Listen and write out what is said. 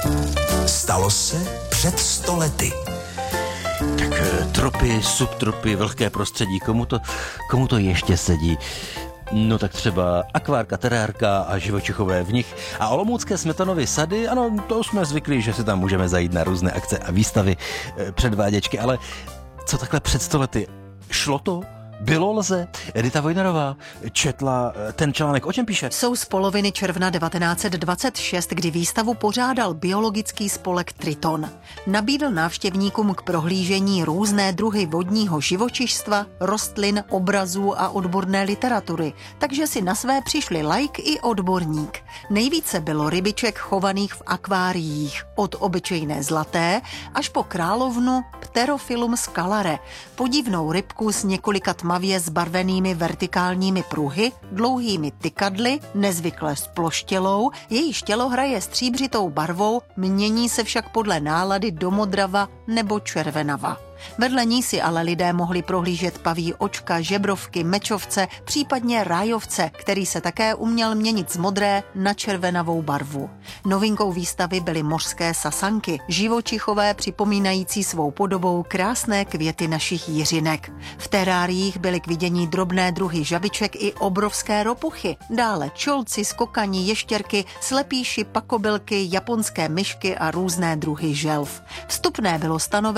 Stalo se před 100 lety. Tak tropy, subtropy, vlhké prostředí, komu to ještě sedí? No tak třeba akvárka, terárka a živočichové v nich. A olomoucké Smetanovy sady, ano, to jsme zvyklí, že si tam můžeme zajít na různé akce a výstavy, předváděčky, ale co takhle před 100 lety? Šlo to? Bylo lze? Edita Vojnarová četla ten článek. O čem píše? Jsou z poloviny června 1926, kdy výstavu pořádal biologický spolek Triton. Nabídl návštěvníkům k prohlížení různé druhy vodního živočišstva, rostlin, obrazů a odborné literatury, takže si na své přišli laik i odborník. Nejvíce bylo rybiček chovaných v akváriích, od obyčejné zlaté až po královnu Pterophyllum scalare, podivnou rybku s několika tmavě zbarvenými vertikálními pruhy, dlouhými tykadly, nezvykle sploštělou, jejíž tělo hraje stříbřitou barvou, mění se však podle nálady do modrava nebo červenava. Vedle ní si ale lidé mohli prohlížet paví očka, žebrovky, mečovce, případně rájovce, který se také uměl měnit z modré na červenavou barvu. Novinkou výstavy byly mořské sasanky, živočichové připomínající svou podobou krásné květy našich jiřinek. V teráriích byly k vidění drobné druhy žabiček i obrovské ropuchy, dále čolci, skokani, ještěrky, slepíši, pakobylky, japonské myšky a různé druhy želv. Vstupné bylo stanoveno